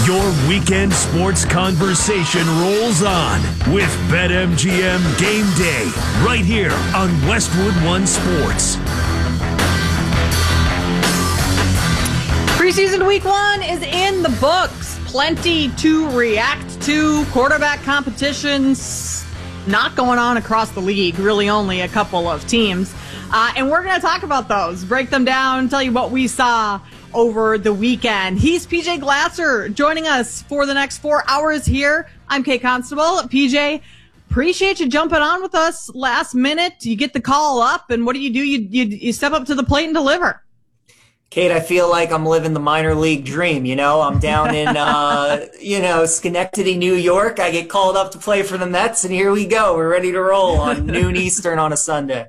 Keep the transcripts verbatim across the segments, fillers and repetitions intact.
Your weekend sports conversation rolls on with BetMGM Game Day right here on Westwood One Sports. Preseason week one is in the books. Plenty to react to. Quarterback competitions not going on across the league. Really only a couple of teams. Uh, and we're going to talk about those, break them down, tell you what we saw over the weekend. He's P J Glasser joining us for the next four hours here. I'm Kate Constable. P J, appreciate you jumping on with us last minute. You get the call up, and what do you do? You, you, you step up to the plate and deliver. Kate, I feel like I'm living the minor league dream, you know? I'm down in, uh, you know, Schenectady, New York. I get called up to play for the Mets, and here we go. We're ready to roll on noon Eastern on a Sunday.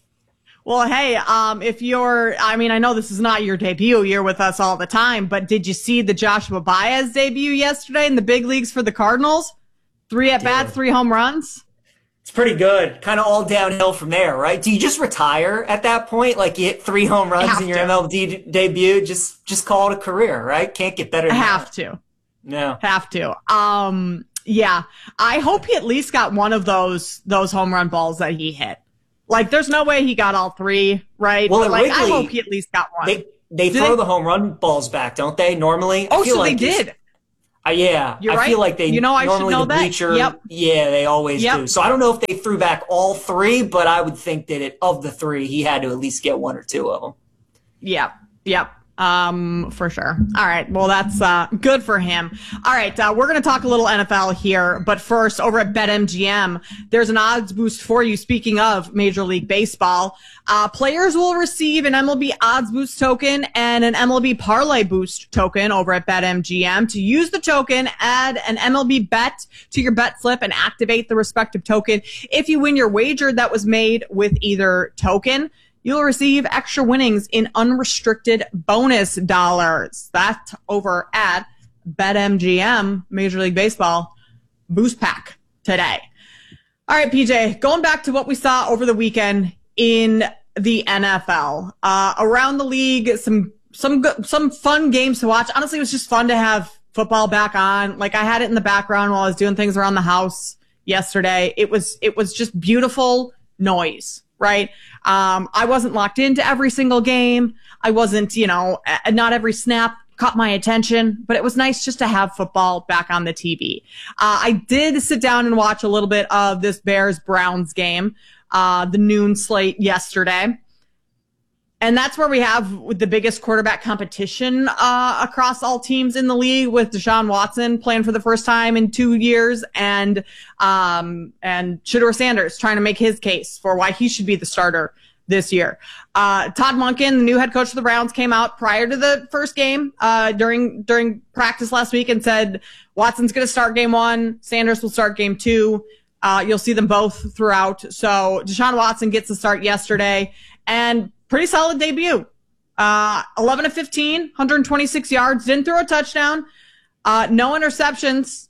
Well, hey, um, if you're, I mean, I know this is not your debut. You're with us all the time, but did you see the Joshua Baez debut yesterday in the big leagues for the Cardinals? Three at-bats, three home runs? It's pretty good. Kind of all downhill from there, right? Do you just retire at that point? Like you hit three home runs in your to. M L B d- debut? Just just call it a career, right? Can't get better than Have that. to. No. Have to. Um, yeah. I hope he at least got one of those those home run balls that he hit. Like, there's no way he got all three, right? Well, but like, Wrigley, I hope he at least got one. They they Do throw they? the home run balls back, don't they? Normally, Oh, I feel so like they did. Uh, yeah, You're I right. feel like they You know, I should normally know the that. bleacher. Yep. Yeah, they always Yep. do. So I don't know if they threw back all three, but I would think that it, of the three, he had to at least get one or two of them. Yep. Yep. Um, for sure. All right. Well, that's uh, good for him. All right. Uh, we're going to talk a little N F L here. But first, over at BetMGM, there's an odds boost for you. Speaking of Major League Baseball, uh, players will receive an M L B odds boost token and an M L B parlay boost token over at BetMGM. To use the token, add an M L B bet to your bet slip and activate the respective token. If you win your wager that was made with either token, you'll receive extra winnings in unrestricted bonus dollars. That over at BetMGM, Major League Baseball Boost Pack today. All right, P J, going back to what we saw over the weekend in the N F L. Uh, around the league, some some good, some fun games to watch. Honestly, it was just fun to have football back on. Like, I had it in the background while I was doing things around the house yesterday. It was it was just beautiful noise. Right. Um, I wasn't locked into every single game. I wasn't, you know, not every snap caught my attention, but it was nice just to have football back on the T V. Uh, I did sit down and watch a little bit of this Bears-Browns game, uh, the noon slate yesterday. And that's where we have the biggest quarterback competition uh, across all teams in the league, with Deshaun Watson playing for the first time in two years and um, and Shedeur Sanders trying to make his case for why he should be the starter this year. Uh, Todd Monken, the new head coach of the Browns, came out prior to the first game uh, during during practice last week and said Watson's going to start game one, Sanders will start game two. Uh, you'll see them both throughout. So Deshaun Watson gets the start yesterday, and pretty solid debut. Uh, eleven of fifteen, one hundred twenty-six yards, didn't throw a touchdown, uh, no interceptions,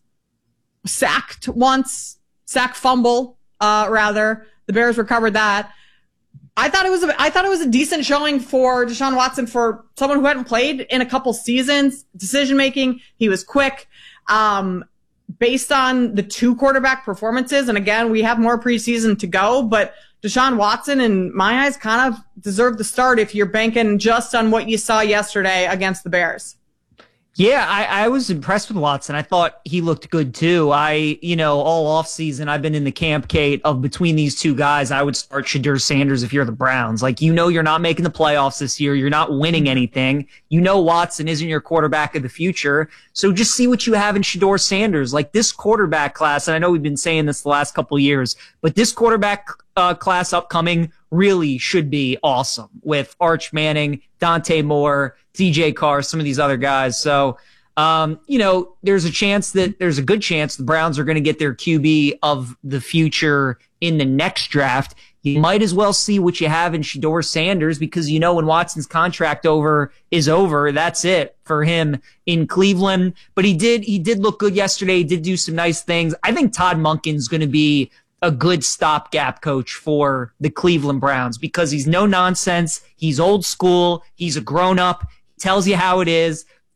sacked once, sack fumble, uh, rather. The Bears recovered that. I thought it was a, I thought it was a decent showing for Deshaun Watson, for someone who hadn't played in a couple seasons. Decision making, he was quick. Um, based on the two quarterback performances, and again, we have more preseason to go, but Deshaun Watson, in my eyes, kind of deserved the start if you're banking just on what you saw yesterday against the Bears. Yeah, I, I was impressed with Watson. I thought he looked good too. I, you know, all off season, I've been in the camp, Kate, of between these two guys, I would start Shedeur Sanders if you're the Browns. Like, you know, you're not making the playoffs this year. You're not winning anything. You know, Watson isn't your quarterback of the future. So just see what you have in Shedeur Sanders. Like, this quarterback class, and I know we've been saying this the last couple of years, but this quarterback uh, class upcoming really should be awesome with Arch Manning, Dante Moore, D J Carr, some of these other guys. So, um, you know, there's a chance that there's a good chance the Browns are going to get their Q B of the future in the next draft. You might as well see what you have in Shedeur Sanders, because, you know, when Watson's contract over is over, that's it for him in Cleveland. But he did, he did look good yesterday. He did do some nice things. I think Todd Monken's going to be a good stopgap coach for the Cleveland Browns, because he's no nonsense. He's old school. He's a grown up. He tells you how it is.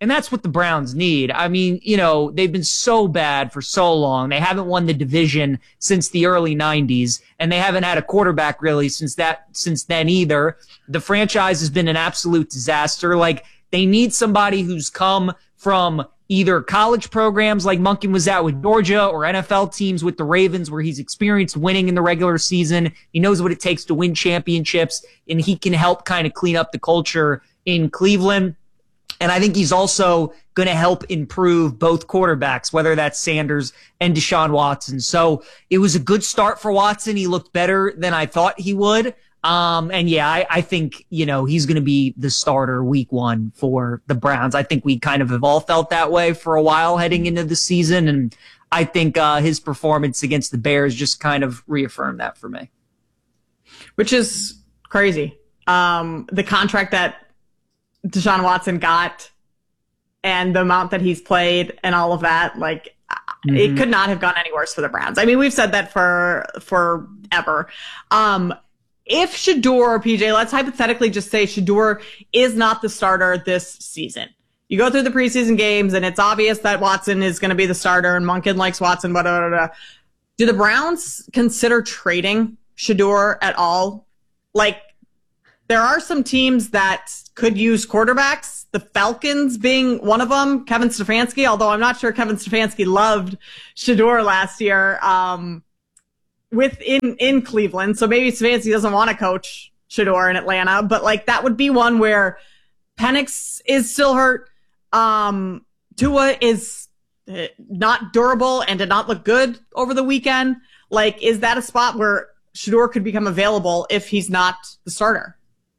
And that's what the Browns need. I mean, you know, they've been so bad for so long. They haven't won the division since the early nineties, and they haven't had a quarterback really since that, since then either. The franchise has been an absolute disaster. Like, they need somebody who's come from either college programs like Monken was at with Georgia, or N F L teams with the Ravens, where he's experienced winning in the regular season. He knows what it takes to win championships, and he can help kind of clean up the culture in Cleveland. And I think he's also going to help improve both quarterbacks, whether that's Sanders and Deshaun Watson. So it was a good start for Watson. He looked better than I thought he would. Um, and yeah, I, I think, you know, he's going to be the starter week one for the Browns. I think we kind of have all felt that way for a while heading into the season. And I think, uh, his performance against the Bears just kind of reaffirmed that for me. Which is crazy. Um, the contract that Deshaun Watson got and the amount that he's played and all of that, like, mm-hmm. It could not have gone any worse for the Browns. I mean, we've said that for forever. Um, if Shedeur, P J, let's hypothetically just say Shedeur is not the starter this season. You go through the preseason games and it's obvious that Watson is going to be the starter and Monken likes Watson, blah, blah, blah, blah. Do the Browns consider trading Shedeur at all? Like, there are some teams that could use quarterbacks, the Falcons being one of them, Kevin Stefanski, although I'm not sure Kevin Stefanski loved Shedeur last year um, with in, in Cleveland. So maybe Stefanski doesn't want to coach Shedeur in Atlanta, but like that would be one where Penix is still hurt. Um, Tua is not durable and did not look good over the weekend. Like, is that a spot where Shedeur could become available if he's not the starter?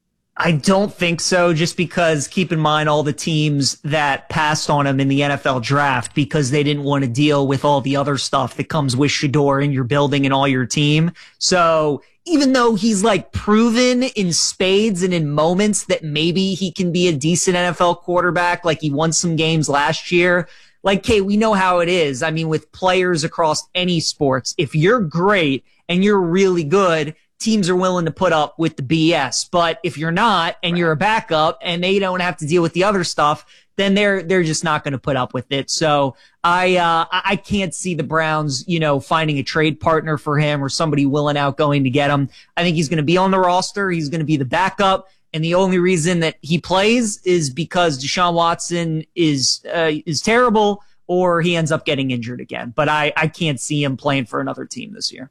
I don't think so, just because keep in mind all the teams that passed on him in the N F L draft because they didn't want to deal with all the other stuff that comes with Shedeur in your building and all your team. So even though he's like proven in spades and in moments that maybe he can be a decent N F L quarterback, like he won some games last year, like, Kate, we know how it is. I mean, with players across any sports, if you're great and you're really good, teams are willing to put up with the B S. But if you're not and you're a backup and they don't have to deal with the other stuff, then they're they're just not going to put up with it. So I uh, I can't see the Browns, you know, finding a trade partner for him or somebody willing out going to get him. I think he's going to be on the roster. He's going to be the backup. And the only reason that he plays is because Deshaun Watson is uh, is terrible or he ends up getting injured again. But I, I can't see him playing for another team this year.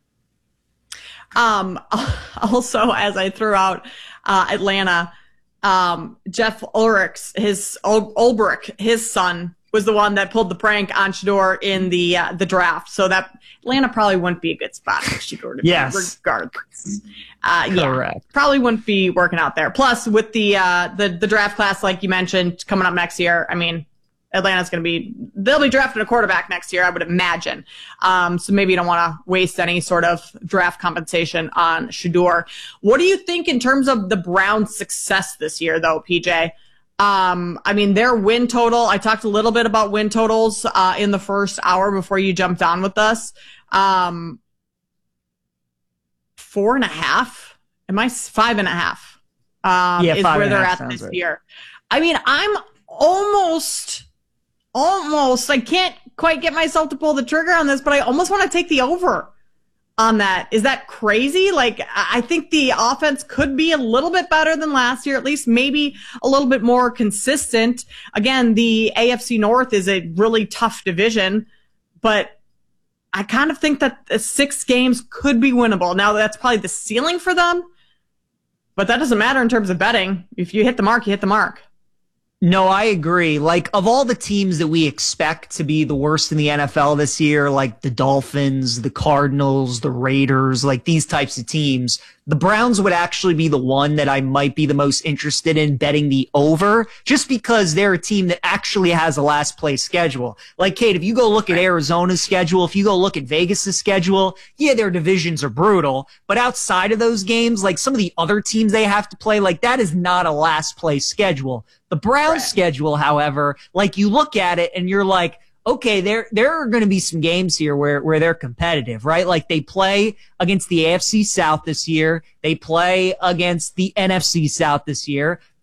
Um, also, as I threw out uh, Atlanta, um, Jeff Ulrichs, his Ul- Ulbrich, his son, was the one that pulled the prank on Shedeur in the uh, the draft. So that Atlanta probably wouldn't be a good spot for Shedeur to yes. be, regardless. Uh, Correct. Yeah, probably wouldn't be working out there. Plus, with the uh, the the draft class, like you mentioned, coming up next year, I mean, Atlanta's going to be, they'll be drafting a quarterback next year, I would imagine. Um, so maybe you don't want to waste any sort of draft compensation on Shedeur. What do you think in terms of the Browns' success this year, though, P J? Um, I mean, their win total, I talked a little bit about win totals uh, in the first hour before you jumped on with us. Um, four and a half? Am I five and a half? Um, yeah, is five where and a they're half at this right. year. I mean, I'm almost... Almost. I can't quite get myself to pull the trigger on this, but I almost want to take the over on that. Is that crazy? Like, I think the offense could be a little bit better than last year, at least maybe a little bit more consistent. Again, the A F C North is a really tough division, but I kind of think that the six games could be winnable. Now, that's probably the ceiling for them, but that doesn't matter in terms of betting. If you hit the mark, you hit the mark. No, I agree. Like, of all the teams that we expect to be the worst in the N F L this year, like the Dolphins, the Cardinals, the Raiders, like these types of teams, the Browns would actually be the one that I might be the most interested in betting the over, just because they're a team that actually has a last place schedule. Like, Kate, if you go look at Arizona's schedule, if you go look at Vegas's schedule, yeah, their divisions are brutal, but outside of those games, like some of the other teams they have to play, like that is not a last place schedule. The Browns right. schedule, however, like you look at it and you're like, okay, there there are going to be some games here where where they're competitive, right? Like they play against the A F C South this year. They play against the N F C South this year.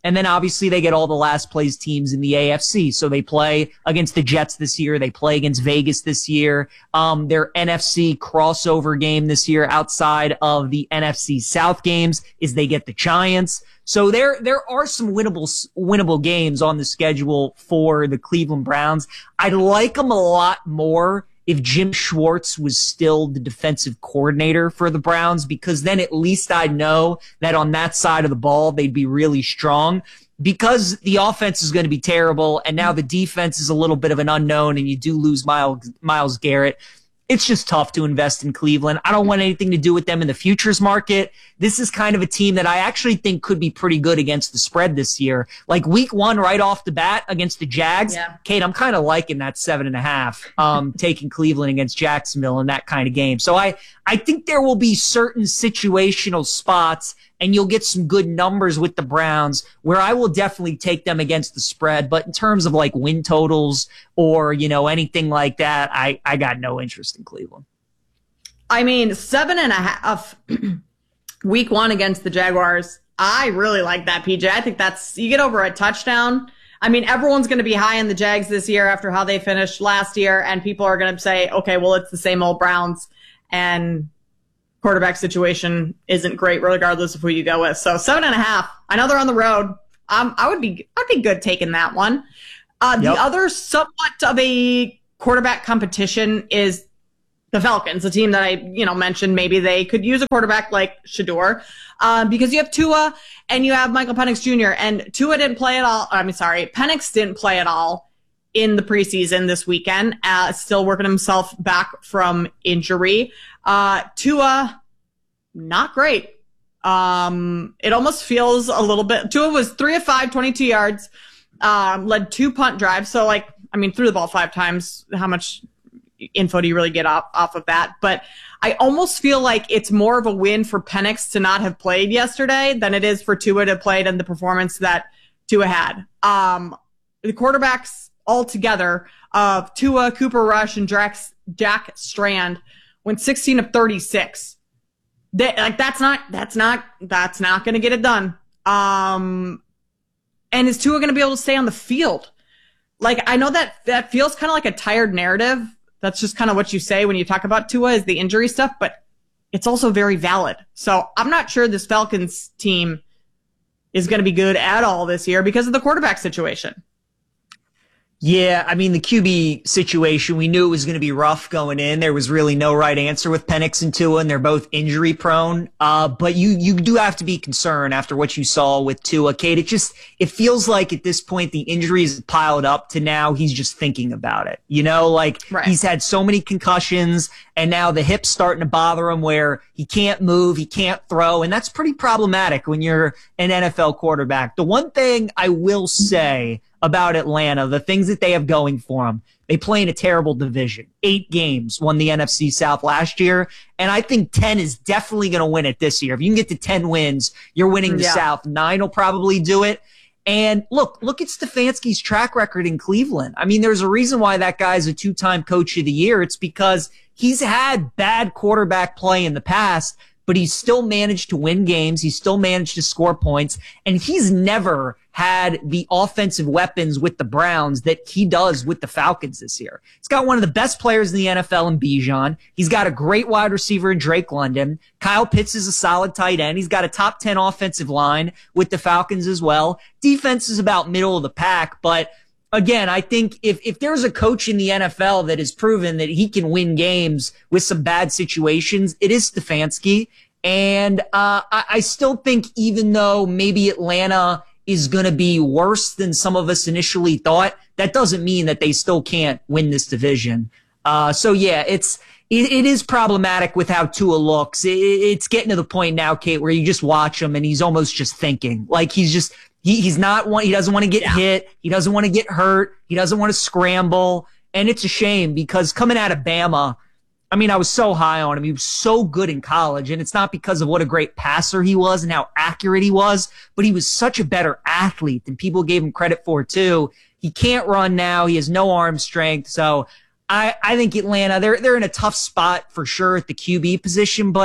And then obviously they get all the last place teams in the A F C. So they play against the Jets this year. They play against Vegas this year. Um, their N F C crossover game this year outside of the N F C South games is they get the Giants. So there, there are some winnable, winnable games on the schedule for the Cleveland Browns. I'd like them a lot more if Jim Schwartz was still the defensive coordinator for the Browns, because then at least I know that on that side of the ball, they'd be really strong. Because the offense is going to be terrible and now the defense is a little bit of an unknown and you do lose Myles, Myles Garrett, it's just tough to invest in Cleveland. I don't want anything to do with them in the futures market. This is kind of a team that I actually think could be pretty good against the spread this year. Like week one, right off the bat against the Jags. Yeah. Kate, I'm kind of liking that seven and a half, um, taking Cleveland against Jacksonville in that kind of game. So I, I think there will be certain situational spots and you'll get some good numbers with the Browns where I will definitely take them against the spread. But in terms of like win totals or, you know, anything like that, I, I got no interest in Cleveland. I mean, seven and a half week one against the Jaguars. I really like that, P J. I think that's, you get over a touchdown. I mean, everyone's going to be high on the Jags this year after how they finished last year. And people are going to say, okay, well, it's the same old Browns. And quarterback situation isn't great regardless of who you go with. So seven and a half. I know they're on the road. Um, I would be, I'd be good taking that one. Uh, yep. The other somewhat of a quarterback competition is the Falcons, the team that I, you know, mentioned. Maybe they could use a quarterback like Shedeur, um, because you have Tua and you have Michael Penix Junior And Tua didn't play at all. I mean, sorry, Penix didn't play at all in the preseason this weekend, uh, still working himself back from injury. Uh, Tua, not great. Um, it almost feels a little bit, Tua was three of five, twenty-two yards, um, led two punt drives. So like, I mean, threw the ball five times. How much info do you really get off, off of that? But I almost feel like it's more of a win for Penix to not have played yesterday than it is for Tua to play in the performance that Tua had. Um, the quarterbacks all together of Tua, Cooper Rush, and Drax, Jack Strand went sixteen of thirty-six. They, like that's not that's not that's not going to get it done. Um, and is Tua going to be able to stay on the field? Like I know that that feels kind of like a tired narrative. That's just kind of what you say when you talk about Tua is the injury stuff, but it's also very valid. So I'm not sure this Falcons team is going to be good at all this year because of the quarterback situation. Yeah, I mean, the Q B situation, we knew it was going to be rough going in. There was really no right answer with Penix and Tua, and they're both injury prone. Uh, but you, you do have to be concerned after what you saw with Tua. Kate, it just, it feels like at this point the injuries piled up to now he's just thinking about it. You know, like right. He's had so many concussions and now the hip's starting to bother him where he can't move, he can't throw, and that's pretty problematic when you're an N F L quarterback. The one thing I will say about Atlanta, the things that they have going for them, they play in a terrible division. Eight games, won the N F C South last year, and I think ten is definitely going to win it this year. If you can get to ten wins, you're winning the yeah. South. Nine will probably do it. And look, look at Stefanski's track record in Cleveland. I mean, there's a reason why that guy's a two-time coach of the year. It's because he's had bad quarterback play in the past, but he's still managed to win games. He's still managed to score points, and he's never had the offensive weapons with the Browns that he does with the Falcons this year. He's got one of the best players in the N F L in Bijan. He's got a great wide receiver in Drake London. Kyle Pitts is a solid tight end. He's got a top ten offensive line with the Falcons as well. Defense is about middle of the pack, but again, I think if, if there's a coach in the N F L that has proven that he can win games with some bad situations, it is Stefanski. And uh, I, I still think even though maybe Atlanta is going to be worse than some of us initially thought, that doesn't mean that they still can't win this division. Uh, so yeah, it's, it, it is problematic with how Tua looks. It, it's getting to the point now, Kate, where you just watch him and he's almost just thinking. Like he's just, he, he's not one, he doesn't want to get yeah. hit. He doesn't want to get hurt. He doesn't want to scramble. And it's a shame because coming out of Bama, I mean, I was so high on him. He was so good in college, and it's not because of what a great passer he was and how accurate he was, but he was such a better athlete than people gave him credit for, too. He can't run now. He has no arm strength. So I, I think Atlanta, they're, they're in a tough spot for sure at the Q B position, but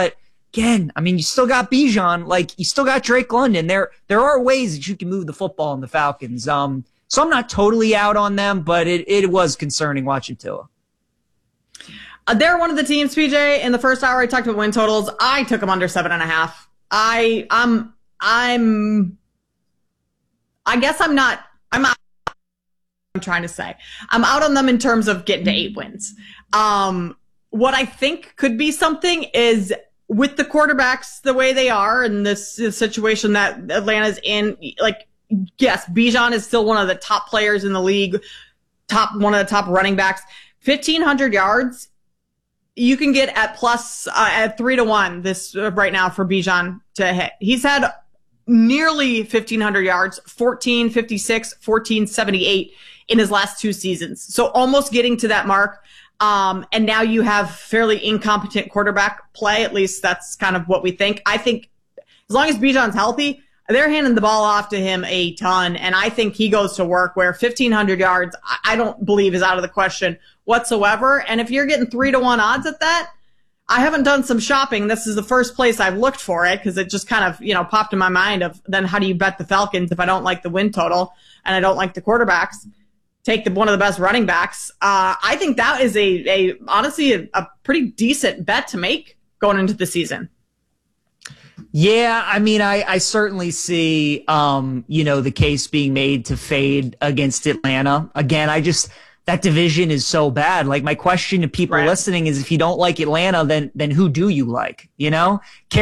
again, I mean, you still got Bijan, like you still got Drake London. There, there are ways that you can move the football in the Falcons. Um, so I'm not totally out on them, but it, it was concerning watching Tua. Uh, they're one of the teams, P J. In the first hour, I talked about win totals. I took them under seven and a half. I, I'm, I'm, I guess I'm not, I'm out. I'm trying to say I'm out on them in terms of getting to eight wins. Um, what I think could be something is with the quarterbacks the way they are in this, this situation that Atlanta's in, like, yes, Bijan is still one of the top players in the league, top, one of the top running backs, fifteen hundred yards. You can get at plus, uh, at three to one this uh, right now for Bijan to hit. He's had nearly fifteen hundred yards, fourteen fifty-six, fourteen seventy-eight in his last two seasons. So almost getting to that mark. Um, and now you have fairly incompetent quarterback play. At least that's kind of what we think. I think as long as Bijan's healthy, they're handing the ball off to him a ton. And I think he goes to work where fifteen hundred yards, I don't believe is out of the question whatsoever. And if you're getting three to one odds at that, I haven't done some shopping. This is the first place I've looked for it because it just kind of, you know, popped in my mind of then how do you bet the Falcons if I don't like the win total and I don't like the quarterbacks? Take the, one of the best running backs. Uh, I think that is a, a honestly, a, a pretty decent bet to make going into the season. Yeah, I mean, I, I certainly see, um, you know, the case being made to fade against Atlanta. Again, I just, that division is so bad. Like, my question to people Right. listening is if you don't like Atlanta, then, then who do you like? You know?